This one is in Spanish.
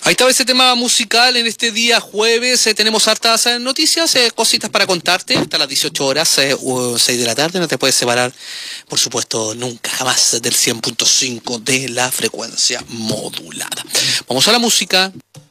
Ahí estaba ese tema musical en este día jueves. Tenemos hartas noticias, cositas para contarte. Hasta las 18 horas, 6 de la tarde. No te puedes separar, por supuesto, nunca jamás del 100.5 de la frecuencia modulada. Vamos a la música.